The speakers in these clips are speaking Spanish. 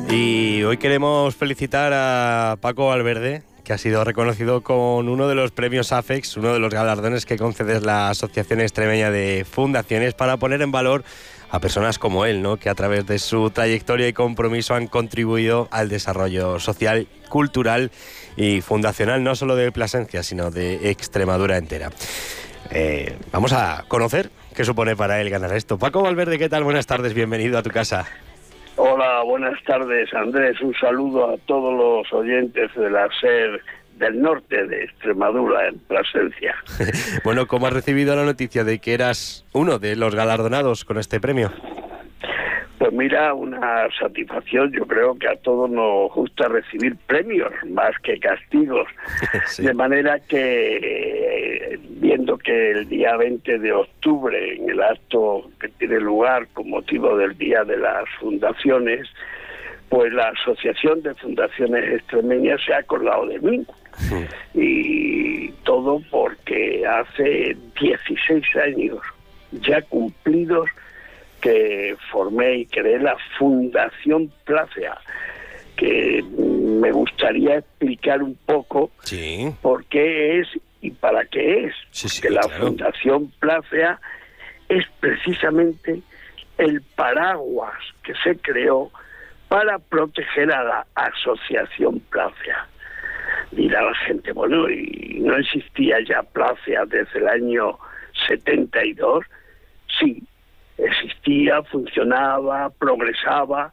Y hoy queremos felicitar a Paco Valverde, que ha sido reconocido con uno de los premios AFEX, uno de los galardones que concede la Asociación Extremeña de Fundaciones, para poner en valor a personas como él, ¿no?, que a través de su trayectoria y compromiso han contribuido al desarrollo social, cultural y fundacional, no solo de Plasencia, sino de Extremadura entera. Vamos a conocer qué supone para él ganar esto. Paco Valverde, ¿qué tal? Buenas tardes, bienvenido a tu casa. Hola, buenas tardes, Andrés. Un saludo a todos los oyentes de la SER del norte de Extremadura, en Plasencia. Bueno, ¿cómo has recibido la noticia de que eras uno de los galardonados con este premio? Pues mira, una satisfacción. Yo creo que a todos nos gusta recibir premios más que castigos. Sí. De manera que, viendo que el día 20 de octubre, en el acto que tiene lugar con motivo del Día de las Fundaciones, pues la Asociación de Fundaciones Extremeñas se ha acordado de mí. Sí. Y todo porque hace 16 años ya cumplidos que formé y creé la Fundación Placea, que me gustaría explicar un poco por qué es y para qué es. Sí, que la Fundación Placea es precisamente el paraguas que se creó para proteger a la Asociación Placea. Dirá la gente, bueno, ¿y no existía ya Placea desde el año 72? Sí, existía, funcionaba, progresaba,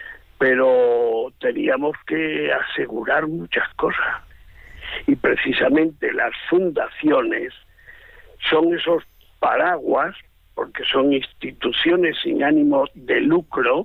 pero teníamos que asegurar muchas cosas. Y precisamente las fundaciones son esos paraguas, porque son instituciones sin ánimo de lucro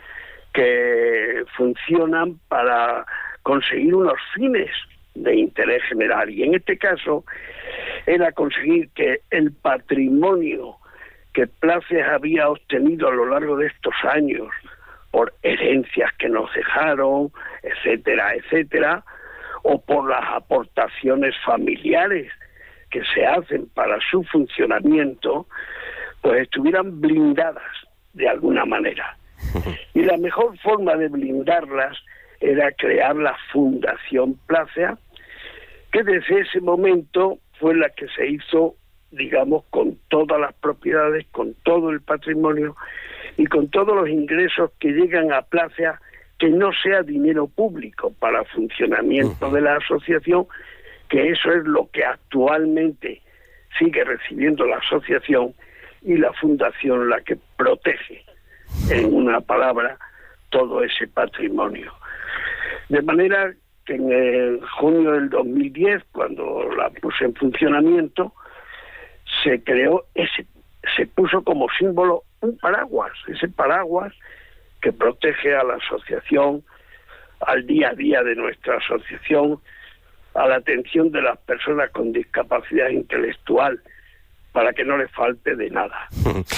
que funcionan para conseguir unos fines de interés general. Y en este caso era conseguir que el patrimonio que Placea había obtenido a lo largo de estos años por herencias que nos dejaron, etcétera, etcétera, o por las aportaciones familiares que se hacen para su funcionamiento, pues estuvieran blindadas de alguna manera. Y la mejor forma de blindarlas era crear la Fundación Placea, que desde ese momento fue la que se hizo, digamos, con todas las propiedades, con todo el patrimonio y con todos los ingresos que llegan a Placea, que no sea dinero público para funcionamiento de la asociación, que eso es lo que actualmente sigue recibiendo la asociación y la fundación la que protege, en una palabra, todo ese patrimonio. De manera que en el junio del 2010, cuando la puse en funcionamiento, se creó se puso como símbolo un paraguas, ese paraguas que protege a la asociación, al día a día de nuestra asociación, a la atención de las personas con discapacidad intelectual, para que no les falte de nada.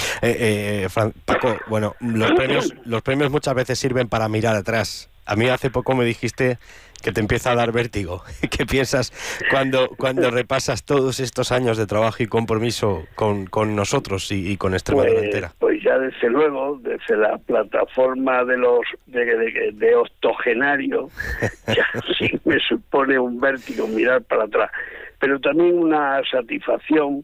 Paco, bueno, los premios muchas veces sirven para mirar atrás. A mí hace poco me dijiste que te empieza a dar vértigo. ¿Qué piensas cuando repasas todos estos años de trabajo y compromiso con nosotros y con Extremadura entera? Pues ya desde luego, desde la plataforma de octogenario, ya sí me supone un vértigo mirar para atrás. Pero también una satisfacción,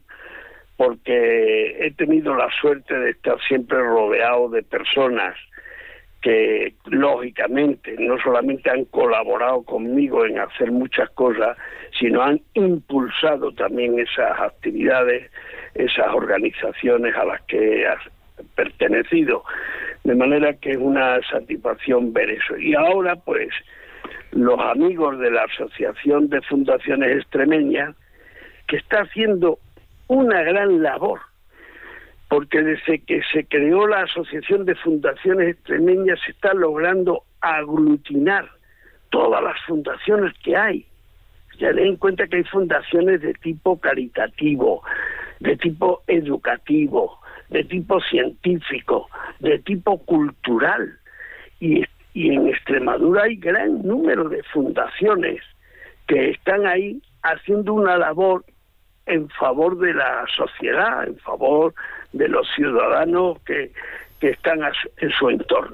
porque he tenido la suerte de estar siempre rodeado de personas que lógicamente no solamente han colaborado conmigo en hacer muchas cosas, sino han impulsado también esas actividades, esas organizaciones a las que he pertenecido. De manera que es una satisfacción ver eso. Y ahora, pues, los amigos de la Asociación de Fundaciones Extremeñas, que está haciendo una gran labor, porque desde que se creó la Asociación de Fundaciones Extremeñas se está logrando aglutinar todas las fundaciones que hay. Ya ten en cuenta que hay fundaciones de tipo caritativo, de tipo educativo, de tipo científico, de tipo cultural. Y en Extremadura hay gran número de fundaciones que están ahí haciendo una labor en favor de la sociedad, en favor de los ciudadanos que están en su entorno.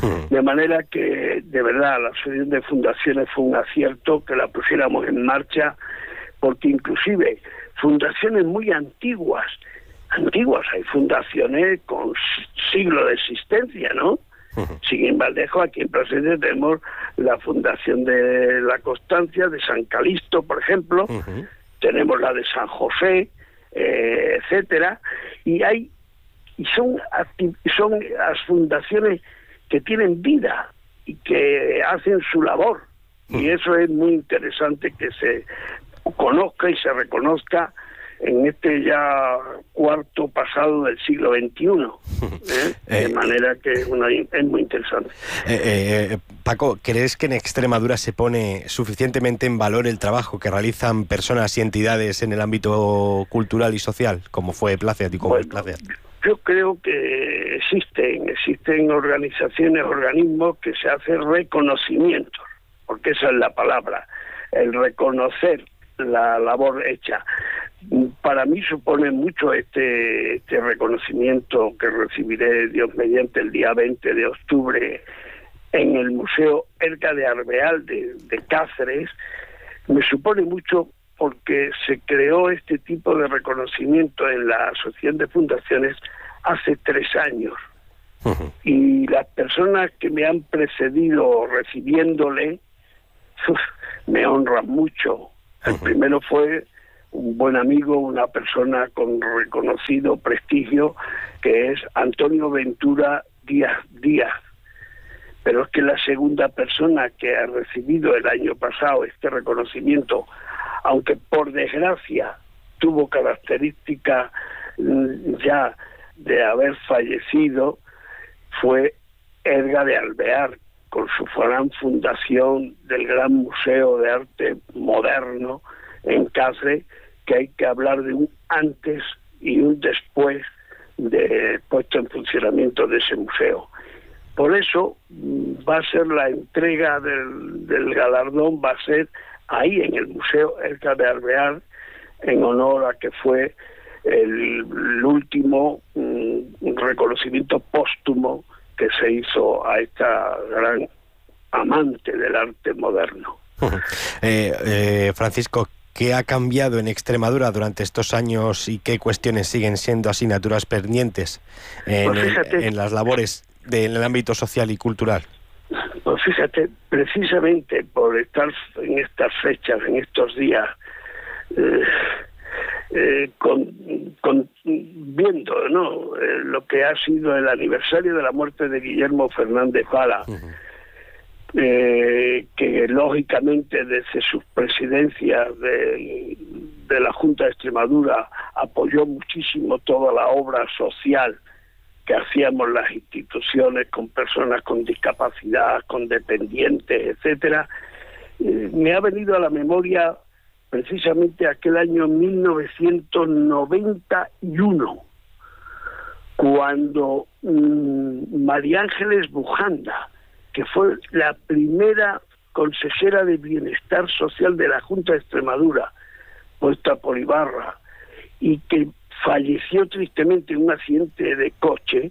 De manera que, de verdad, la Asociación de Fundaciones fue un acierto que la pusiéramos en marcha, porque inclusive fundaciones muy antiguas, hay fundaciones con siglos de existencia, ¿no? Sin ir más lejos, aquí en Plasencia tenemos la Fundación de la Constancia, de San Calixto, por ejemplo, tenemos la de San José, etcétera, y son las fundaciones que tienen vida y que hacen su labor, y eso es muy interesante que se conozca y se reconozca en este ya cuarto pasado del siglo XXI, de manera que es muy interesante. Paco, ¿crees que en Extremadura se pone suficientemente en valor el trabajo que realizan personas y entidades en el ámbito cultural y social, como fue Placeat y como es Placeat? Yo creo que existen organizaciones, organismos que se hacen reconocimientos, porque esa es la palabra, el reconocer la labor hecha. Para mí supone mucho este reconocimiento que recibiré, Dios mediante, el día 20 de octubre en el Museo Erga de Arbeal de Cáceres. Me supone mucho porque se creó este tipo de reconocimiento en la Asociación de Fundaciones hace 3 años. Y las personas que me han precedido recibiéndole me honran mucho. El primero fue un buen amigo, una persona con reconocido prestigio, que es Antonio Ventura Díaz. Pero es que la segunda persona que ha recibido el año pasado este reconocimiento, aunque por desgracia tuvo características ya de haber fallecido, fue Erga de Alvear, con su gran fundación del Gran Museo de Arte Moderno en Cáceres, que hay que hablar de un antes y un después de puesto en funcionamiento de ese museo. Por eso va a ser la entrega del galardón, va a ser ahí en el Museo Erga de Alvear, en honor a que fue el último reconocimiento póstumo que se hizo a esta gran amante del arte moderno. Francisco, ¿qué ha cambiado en Extremadura durante estos años y qué cuestiones siguen siendo asignaturas pendientes en las labores del ámbito social y cultural? Pues fíjate, precisamente por estar en estas fechas, en estos días, viendo, ¿no?, lo que ha sido el aniversario de la muerte de Guillermo Fernández Vara, que lógicamente desde sus presidencias de la Junta de Extremadura apoyó muchísimo toda la obra social que hacíamos las instituciones con personas con discapacidad, con dependientes, etcétera. Me ha venido a la memoria precisamente aquel año 1991, cuando María Ángeles Bujanda, que fue la primera consejera de Bienestar Social de la Junta de Extremadura, puesta por Ibarra, y que falleció tristemente en un accidente de coche,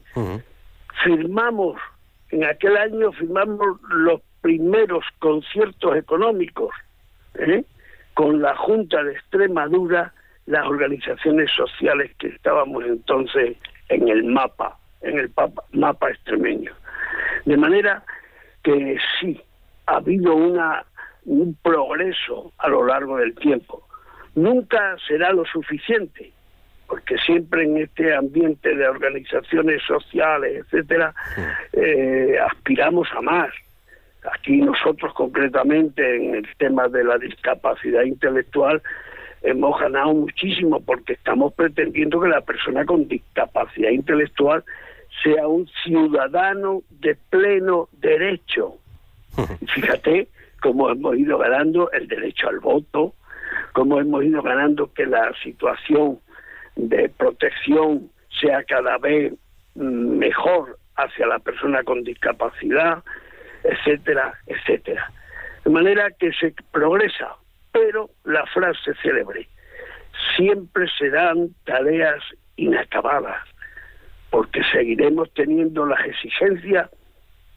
en aquel año firmamos los primeros conciertos económicos, con la Junta de Extremadura, las organizaciones sociales que estábamos entonces en el mapa extremeño. De manera que sí, ha habido un progreso a lo largo del tiempo. Nunca será lo suficiente, porque siempre en este ambiente de organizaciones sociales, etcétera, aspiramos a más. Aquí nosotros concretamente en el tema de la discapacidad intelectual hemos ganado muchísimo, porque estamos pretendiendo que la persona con discapacidad intelectual sea un ciudadano de pleno derecho. Fíjate cómo hemos ido ganando el derecho al voto, cómo hemos ido ganando que la situación de protección sea cada vez mejor hacia la persona con discapacidad, etcétera, etcétera. De manera que se progresa, pero la frase célebre: siempre serán tareas inacabadas, porque seguiremos teniendo las exigencias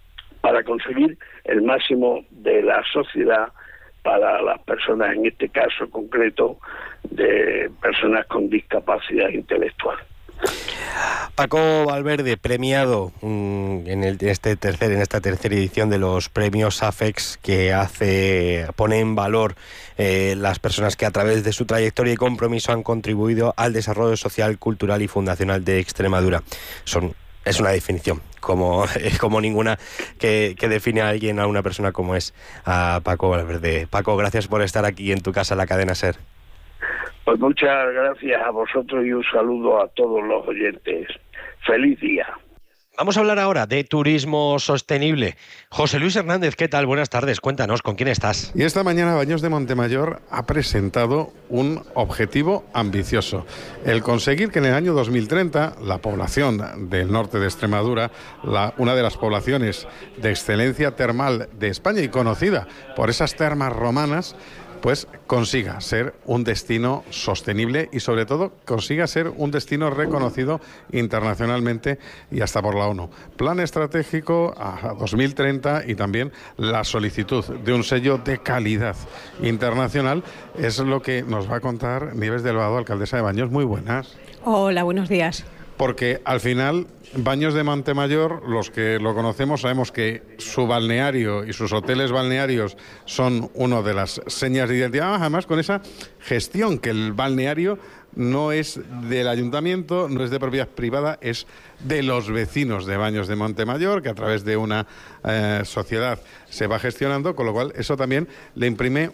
para conseguir el máximo de la sociedad para las personas, en este caso concreto, de personas con discapacidad intelectual. Paco Valverde, premiado en esta tercera edición de los premios SAFEX, que pone en valor las personas que a través de su trayectoria y compromiso han contribuido al desarrollo social, cultural y fundacional de Extremadura. Es una definición como ninguna que define a alguien, a una persona como es a Paco Valverde. Paco, gracias por estar aquí en tu casa, la cadena SER. Pues muchas gracias a vosotros y un saludo a todos los oyentes. ¡Feliz día! Vamos a hablar ahora de turismo sostenible. José Luis Hernández, ¿qué tal? Buenas tardes, cuéntanos, ¿con quién estás? Y esta mañana Baños de Montemayor ha presentado un objetivo ambicioso: el conseguir que en el año 2030 la población del norte de Extremadura, una de las poblaciones de excelencia termal de España y conocida por esas termas romanas, pues consiga ser un destino sostenible y sobre todo consiga ser un destino reconocido internacionalmente y hasta por la ONU. Plan estratégico a 2030 y también la solicitud de un sello de calidad internacional es lo que nos va a contar Nieves del Vado, alcaldesa de Baños. Muy buenas. Hola, buenos días. Porque al final Baños de Montemayor, los que lo conocemos sabemos que su balneario y sus hoteles balnearios son una de las señas de identidad, además con esa gestión que el balneario no es del ayuntamiento, no es de propiedad privada, es de los vecinos de Baños de Montemayor, que a través de una sociedad se va gestionando, con lo cual eso también le imprime